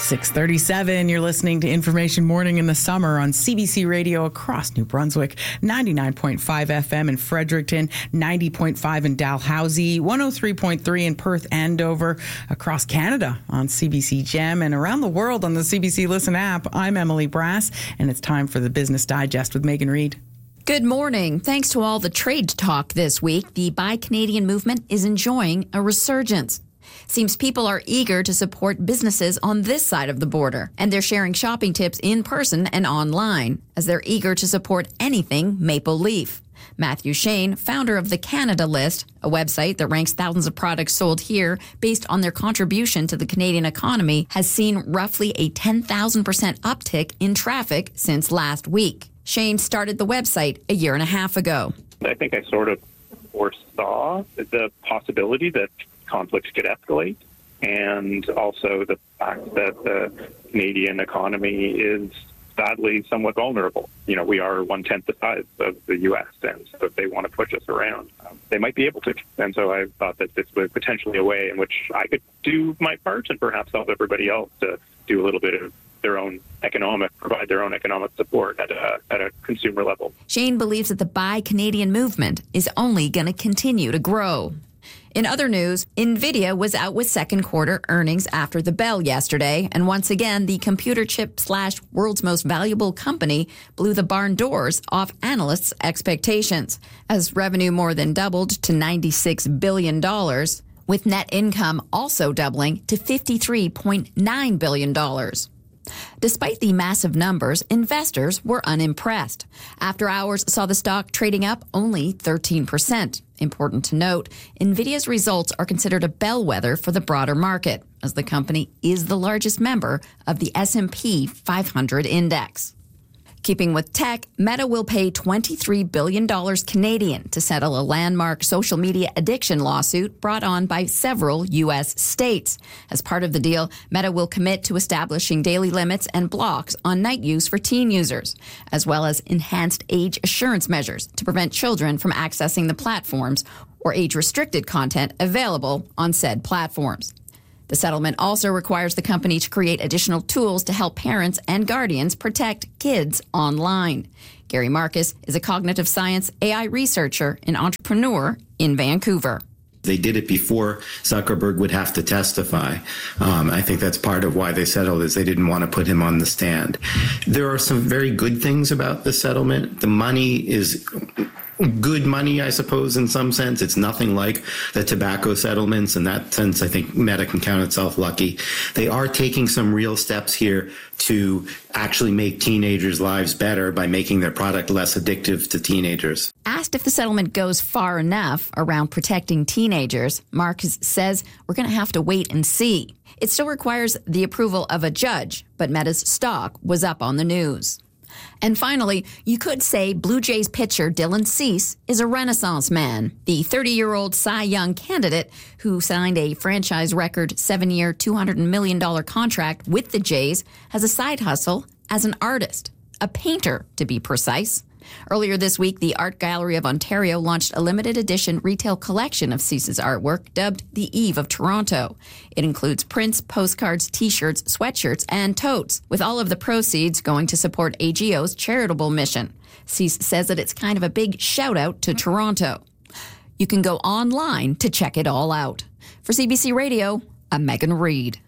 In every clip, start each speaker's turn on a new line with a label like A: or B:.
A: 6:37, you're listening to Information Morning in the Summer on CBC Radio across New Brunswick, 99.5 FM in Fredericton, 90.5 in Dalhousie, 103.3 in Perth, Andover, across Canada on CBC Gem, and around the world on the CBC Listen app. I'm Emily Brass, and it's time for the Business Digest with Megan Reid.
B: Good morning. Thanks to all the trade talk this week, the Buy Canadian movement is enjoying a resurgence. Seems people are eager to support businesses on this side of the border, and they're sharing shopping tips in person and online, as they're eager to support anything Maple Leaf. Matthew Shane, founder of the Canada List, a website that ranks thousands of products sold here based on their contribution to the Canadian economy, has seen roughly a 10,000% uptick in traffic since last week. Shane started the website a year and a half ago.
C: I think I sort of foresaw the possibility that conflicts could escalate, and also the fact that the Canadian economy is sadly somewhat vulnerable. You know, we are 1/10 the size of the U.S., and so if they want to push us around, they might be able to. And so I thought that this was potentially a way in which I could do my part and perhaps help everybody else to do a little bit of provide their own economic support at a consumer level.
B: Shane believes that the Buy Canadian movement is only going to continue to grow. In other news, NVIDIA was out with second quarter earnings after the bell yesterday, and once again, the computer chip / world's most valuable company blew the barn doors off analysts' expectations, as revenue more than doubled to $96 billion, with net income also doubling to $53.9 billion. Despite the massive numbers, investors were unimpressed. After hours saw the stock trading up only 13%. Important to note, NVIDIA's results are considered a bellwether for the broader market, as the company is the largest member of the S&P 500 index. Keeping with tech, Meta will pay $23 billion Canadian to settle a landmark social media addiction lawsuit brought on by several U.S. states. As part of the deal, Meta will commit to establishing daily limits and blocks on night use for teen users, as well as enhanced age assurance measures to prevent children from accessing the platforms or age-restricted content available on said platforms. The settlement also requires the company to create additional tools to help parents and guardians protect kids online. Gary Marcus is a cognitive science AI researcher and entrepreneur in Vancouver.
D: They did it before Zuckerberg would have to testify. I think that's part of why they settled, is they didn't want to put him on the stand. There are some very good things about the settlement. The money is good money, I suppose, in some sense. It's nothing like the tobacco settlements. In that sense, I think Meta can count itself lucky. They are taking some real steps here to actually make teenagers' lives better by making their product less addictive to teenagers.
B: Asked if the settlement goes far enough around protecting teenagers, Marcus says we're going to have to wait and see. It still requires the approval of a judge, but Meta's stock was up on the news. And finally, you could say Blue Jays pitcher Dylan Cease is a renaissance man. The 30-year-old Cy Young candidate who signed a franchise record 7-year, $200 million contract with the Jays has a side hustle as an artist, a painter to be precise. Earlier this week, the Art Gallery of Ontario launched a limited edition retail collection of Cease's artwork dubbed The Eve of Toronto. It includes prints, postcards, t-shirts, sweatshirts, and totes, with all of the proceeds going to support AGO's charitable mission. Cease says that it's kind of a big shout-out to Toronto. You can go online to check it all out. For CBC Radio, I'm Megan Reid.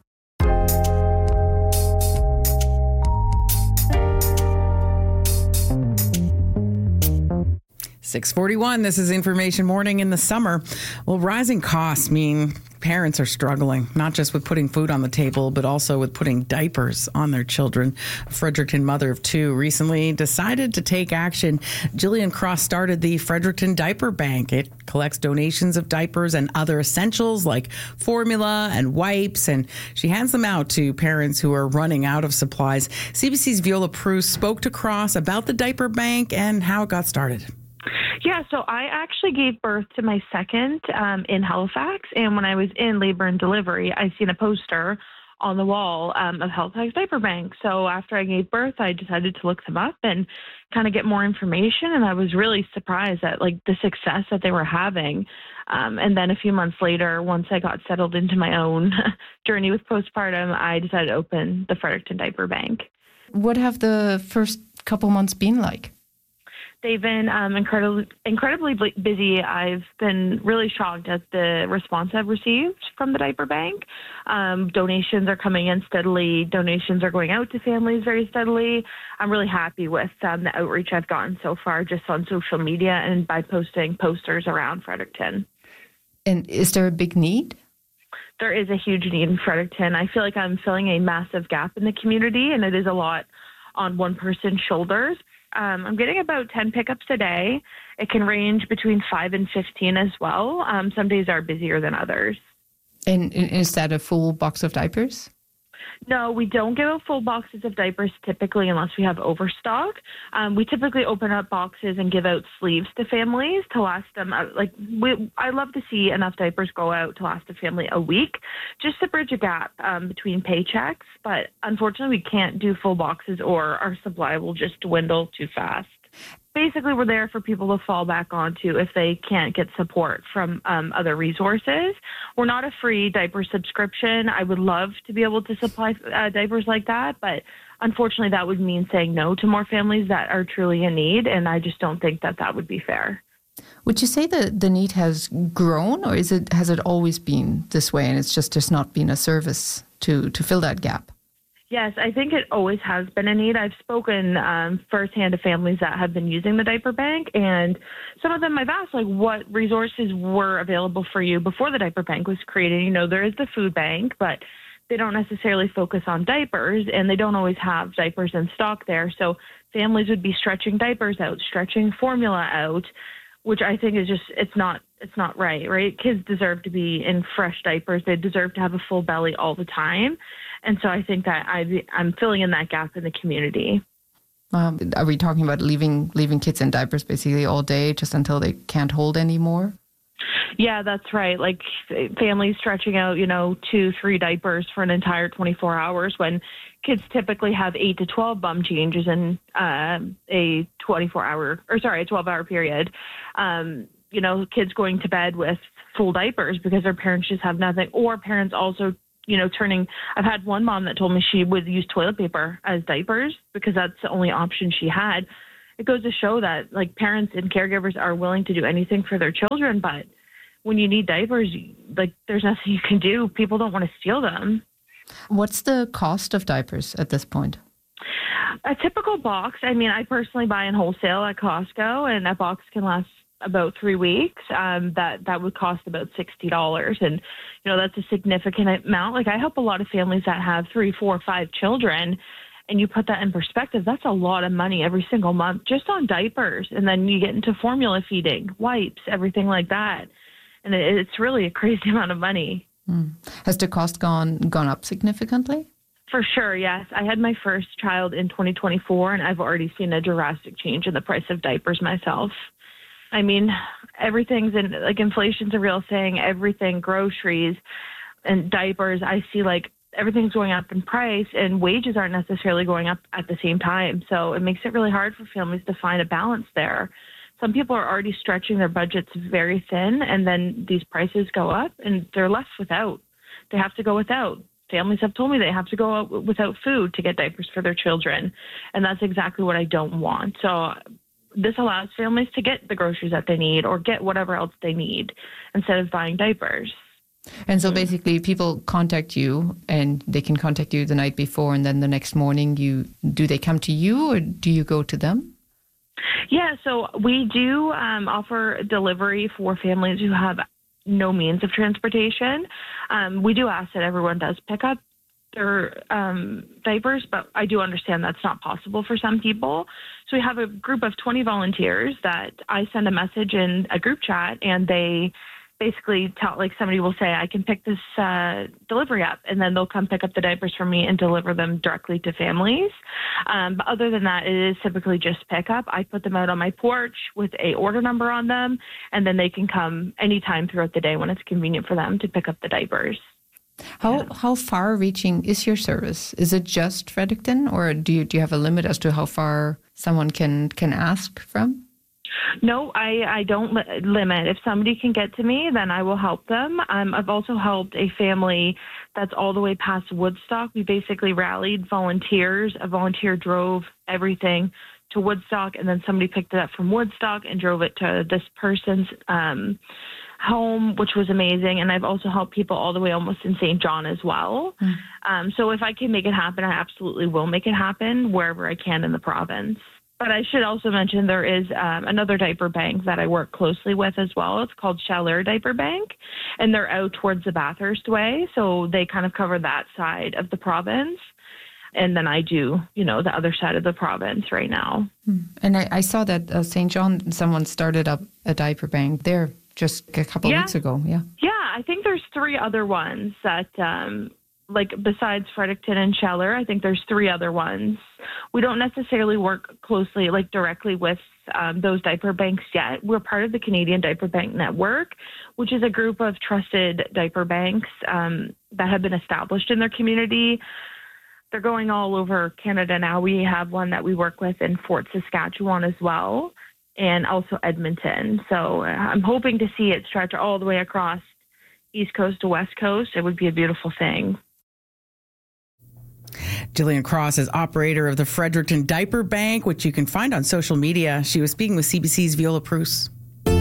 A: 6:41, this is Information Morning in the Summer. Well, rising costs mean parents are struggling, not just with putting food on the table, but also with putting diapers on their children. A Fredericton mother of two recently decided to take action. Jillian Cross started the Fredericton Diaper Bank. It collects donations of diapers and other essentials like formula and wipes, and she hands them out to parents who are running out of supplies. CBC's Viola Prus spoke to Cross about the Diaper Bank and how it got started.
E: Yeah, so I actually gave birth to my second in Halifax, and when I was in labor and delivery, I seen a poster on the wall of Health Tags Diaper Bank. So after I gave birth, I decided to look them up and kind of get more information. And I was really surprised at like the success that they were having. And then a few months later, once I got settled into my own journey with postpartum, I decided to open the Fredericton Diaper Bank.
F: What have the first couple months been like?
E: They've been incredibly busy. I've been really shocked at the response I've received from the diaper bank. Donations are coming in steadily. Donations are going out to families very steadily. I'm really happy with the outreach I've gotten so far just on social media and by posting posters around Fredericton.
F: And is there a big need?
E: There is a huge need in Fredericton. I feel like I'm filling a massive gap in the community, and it is a lot on one person's shoulders. I'm getting about 10 pickups a day. It can range between 5 and 15 as well. Some days are busier than others.
F: And is that a full box of diapers?
E: No, we don't give out full boxes of diapers typically unless we have overstock. We typically open up boxes and give out sleeves to families to last them. I love to see enough diapers go out to last a family a week, just to bridge a gap between paychecks. But unfortunately, we can't do full boxes or our supply will just dwindle too fast. Basically, we're there for people to fall back onto if they can't get support from other resources. We're not a free diaper subscription. I would love to be able to supply diapers like that, but unfortunately, that would mean saying no to more families that are truly in need, and I just don't think that that would be fair.
F: Would you say that the need has grown, or has it always been this way, and it's just there's not been a service to fill that gap?
E: Yes, I think it always has been a need. I've spoken firsthand to families that have been using the diaper bank, and some of them I've asked, like, what resources were available for you before the diaper bank was created? You know, there is the food bank, but they don't necessarily focus on diapers, and they don't always have diapers in stock there. So families would be stretching diapers out, stretching formula out, which I think is just, it's not right? Kids deserve to be in fresh diapers. They deserve to have a full belly all the time. And so I think that I'm filling in that gap in the community.
F: Are we talking about leaving kids in diapers basically all day just until they can't hold anymore?
E: Yeah, that's right. Like families stretching out, 2-3 diapers for an entire 24 hours when kids typically have 8 to 12 bum changes in a 12-hour period. Kids going to bed with full diapers because their parents just have nothing, or parents also I've had one mom that told me she would use toilet paper as diapers because that's the only option she had. It goes to show that like parents and caregivers are willing to do anything for their children, but when you need diapers, like there's nothing you can do. People don't want to steal them.
F: What's the cost of diapers at this point?
E: A typical box, I personally buy in wholesale at Costco, and that box can last about 3 weeks. That would cost about $60. And, that's a significant amount. Like I help a lot of families that have 3, 4, 5 children, and you put that in perspective, that's a lot of money every single month just on diapers. And then you get into formula feeding, wipes, everything like that. And it's really a crazy amount of money.
F: Has the cost gone up significantly?
E: For sure, yes. I had my first child in 2024, and I've already seen a drastic change in the price of diapers myself. Everything's inflation's a real thing. Everything, groceries and diapers, I see everything's going up in price, and wages aren't necessarily going up at the same time. So it makes it really hard for families to find a balance there. Some people are already stretching their budgets very thin, and then these prices go up and they're left without. They have to go without. Families have told me they have to go out without food to get diapers for their children. And that's exactly what I don't want. So this allows families to get the groceries that they need or get whatever else they need instead of buying diapers.
F: And so basically people contact you, and they can contact you the night before, and then the next morning do they come to you or do you go to them?
E: Yeah, so we do offer delivery for families who have no means of transportation. We do ask that everyone does pick up their diapers, but I do understand that's not possible for some people. So we have a group of 20 volunteers that I send a message in a group chat, and they basically tell, somebody will say, I can pick this delivery up, and then they'll come pick up the diapers for me and deliver them directly to families. But other than that, it is typically just pickup. I put them out on my porch with a order number on them, and then they can come anytime throughout the day when it's convenient for them to pick up the diapers.
F: How far-reaching is your service? Is it just Fredericton, or do you have a limit as to how far someone can ask from?
E: No, I don't limit. If somebody can get to me, then I will help them. I've also helped a family that's all the way past Woodstock. We basically rallied volunteers. A volunteer drove everything to Woodstock, and then somebody picked it up from Woodstock and drove it to this person's home, which was amazing. And I've also helped people all the way almost in St. John as well. So if I can make it happen, I absolutely will make it happen wherever I can in the province. But I should also mention there is another diaper bank that I work closely with as well. It's called Chaleur Diaper Bank, and they're out towards the Bathurst way. So they kind of cover that side of the province. And then I do, the other side of the province right now.
F: And I saw that St. John, someone started up a diaper bank there just a couple of weeks ago. Yeah,
E: I think there's 3 other ones that, besides Fredericton and Chaleur, I think there's 3 other ones. We don't necessarily work closely, directly with those diaper banks yet. We're part of the Canadian Diaper Bank Network, which is a group of trusted diaper banks that have been established in their community. They're going all over Canada now. We have one that we work with in Fort Saskatchewan as well, and also Edmonton. So I'm hoping to see it stretch all the way across East Coast to West Coast. It would be a beautiful thing.
A: Jillian Cross is operator of the Fredericton Diaper Bank, which you can find on social media. She was speaking with CBC's Viola Prus.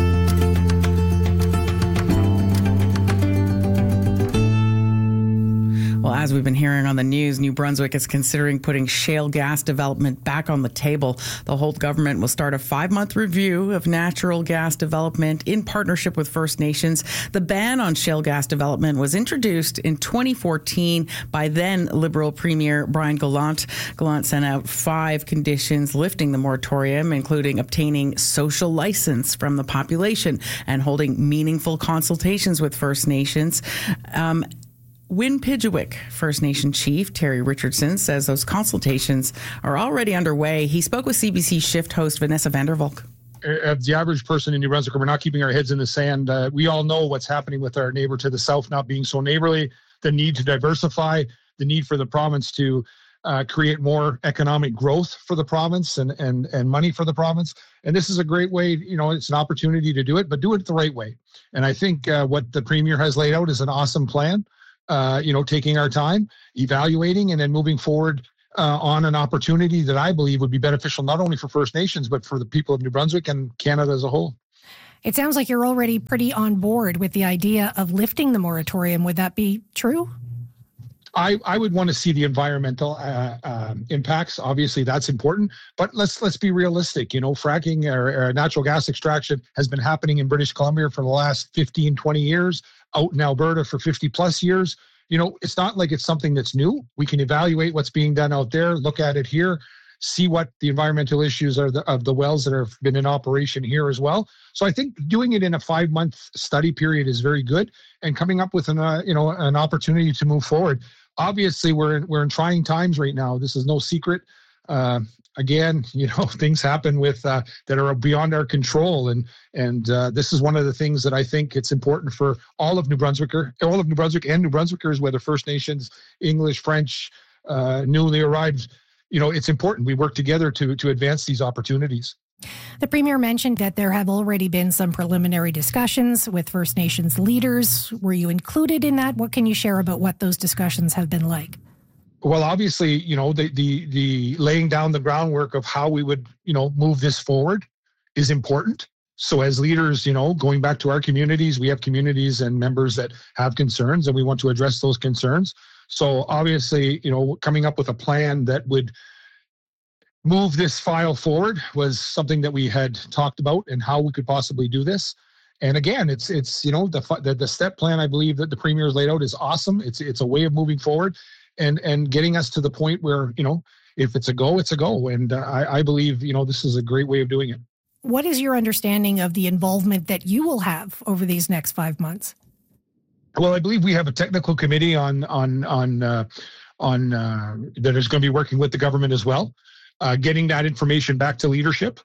A: Well, as we've been hearing on the news, New Brunswick is considering putting shale gas development back on the table. The Holt government will start a 5-month review of natural gas development in partnership with First Nations. The ban on shale gas development was introduced in 2014 by then Liberal Premier Brian Gallant. Gallant sent out 5 conditions lifting the moratorium, including obtaining social license from the population and holding meaningful consultations with First Nations. Win-Pidgewick First Nation Chief Terry Richardson says those consultations are already underway. He spoke with CBC Shift host Vanessa Vandervolk.
G: As the average person in New Brunswick, we're not keeping our heads in the sand. We all know what's happening with our neighbor to the south not being so neighborly, the need to diversify, the need for the province to create more economic growth for the province and money for the province. And this is a great way, it's an opportunity to do it, but do it the right way. And I think what the Premier has laid out is an awesome plan. Taking our time, evaluating, and then moving forward on an opportunity that I believe would be beneficial not only for First Nations, but for the people of New Brunswick and Canada as a whole.
H: It sounds like you're already pretty on board with the idea of lifting the moratorium. Would that be true?
G: I would want to see the environmental impacts. Obviously, that's important. But let's be realistic. Fracking or natural gas extraction has been happening in British Columbia for the last 15, 20 years, out in Alberta for 50 plus years. It's not like it's something that's new. We can evaluate what's being done out there, look at it here, see what the environmental issues are of the wells that have been in operation here as well. So I think doing it in a 5-month study period is very good, and coming up with an opportunity to move forward. Obviously, we're in trying times right now. This is no secret. Again, things happen with that are beyond our control, and this is one of the things that I think it's important for all of New Brunswick and New Brunswickers, whether First Nations, English, French, newly arrived. It's important we work together to advance these opportunities.
H: The Premier mentioned that there have already been some preliminary discussions with First Nations leaders. Were you included in that? What can you share about what those discussions have been like?
G: Well, obviously, the laying down the groundwork of how we would, move this forward is important. So as leaders, going back to our communities, we have communities and members that have concerns, and we want to address those concerns. So obviously, coming up with a plan that would move this file forward was something that we had talked about, and how we could possibly do this. And again, it's the step plan I believe that the Premier has laid out is awesome. It's a way of moving forward and getting us to the point where, if it's a go, it's a go. And I believe, this is a great way of doing it.
H: What is your understanding of the involvement that you will have over these next 5 months?
G: Well, I believe we have a technical committee on that is going to be working with the government as well, getting that information back to leadership,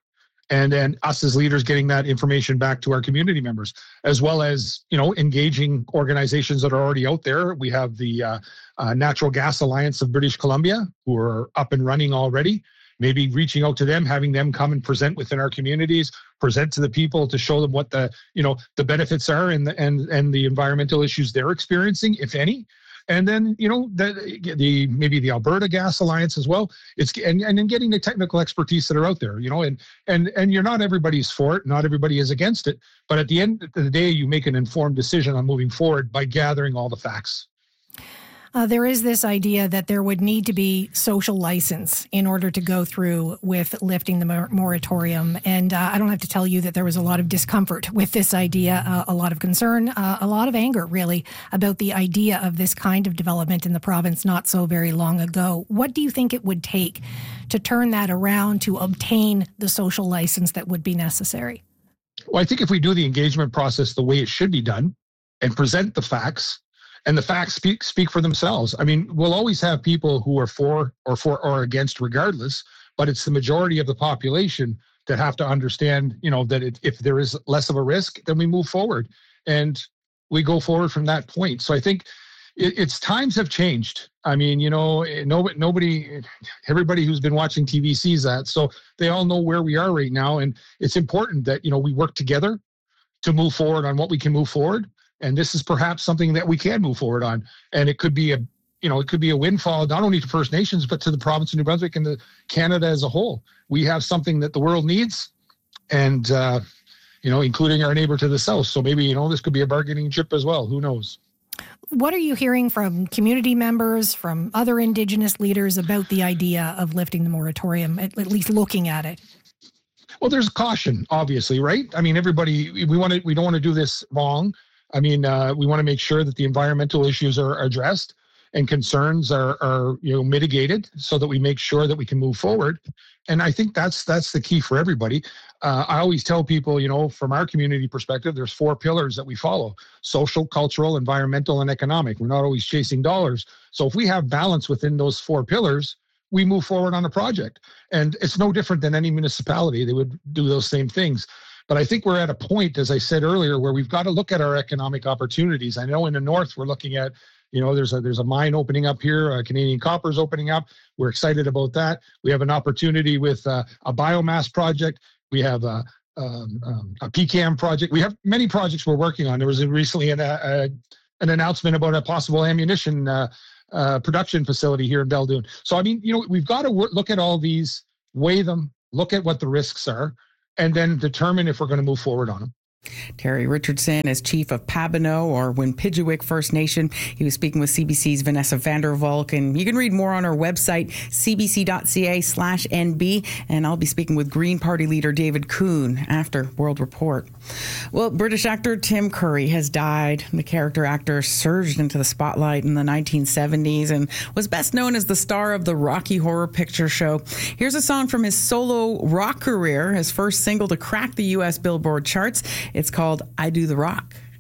G: And then us as leaders getting that information back to our community members, as well as, engaging organizations that are already out there. We have the Natural Gas Alliance of British Columbia, who are up and running already. Maybe reaching out to them, having them come and present within our communities, present to the people to show them what the benefits are and the environmental issues they're experiencing, if any. And then, maybe the Alberta Gas Alliance as well. And then getting the technical expertise that are out there, and you're not everybody's for it, not everybody is against it. But at the end of the day, you make an informed decision on moving forward by gathering all the facts.
H: There is this idea that there would need to be social license in order to go through with lifting the moratorium. And I don't have to tell you that there was a lot of discomfort with this idea, a lot of concern, a lot of anger, really, about the idea of this kind of development in the province not so very long ago. What do you think it would take to turn that around, to obtain the social license that would be necessary?
G: Well, I think if we do the engagement process the way it should be done and present the facts, and the facts speak for themselves. I mean, we'll always have people who are for or against regardless, but it's the majority of the population that have to understand, that if there is less of a risk, then we move forward and we go forward from that point. So I think it's times have changed. I mean, everybody who's been watching TV sees that. So they all know where we are right now. And it's important that, we work together to move forward on what we can move forward. And this is perhaps something that we can move forward on. And it could be a windfall, not only to First Nations, but to the province of New Brunswick and to Canada as a whole. We have something that the world needs, and, including our neighbor to the south. So maybe, this could be a bargaining chip as well. Who knows?
H: What are you hearing from community members, from other Indigenous leaders about the idea of lifting the moratorium, at least looking at it?
G: Well, there's caution, obviously, right? I mean, everybody, we don't want to do this wrong. I mean, we want to make sure that the environmental issues are addressed and concerns are mitigated so that we make sure that we can move forward. And I think that's the key for everybody. I always tell people, from our community perspective, there's 4 pillars that we follow: social, cultural, environmental, and economic. We're not always chasing dollars. So if we have balance within those 4 pillars, we move forward on a project. And it's no different than any municipality. They would do those same things. But I think we're at a point, as I said earlier, where we've got to look at our economic opportunities. I know in the north, we're looking at, there's a mine opening up here, Canadian Copper's opening up. We're excited about that. We have an opportunity with a biomass project. We have a PCAM project. We have many projects we're working on. There was recently an announcement about a possible ammunition production facility here in Beldoon. So, I mean, we've got to look at all these, weigh them, look at what the risks are, and then determine if we're going to move forward on them.
A: Terry Richardson is chief of Pabineau, or Winpijuik First Nation. He was speaking with CBC's Vanessa Vandervalk, and you can read more on our website, cbc.ca/NB. And I'll be speaking with Green Party leader David Coon after World Report. Well, British actor Tim Curry has died. The character actor surged into the spotlight in the 1970s and was best known as the star of the Rocky Horror Picture Show. Here's a song from his solo rock career, his first single to crack the U.S. Billboard charts. It's called I Do the Rock.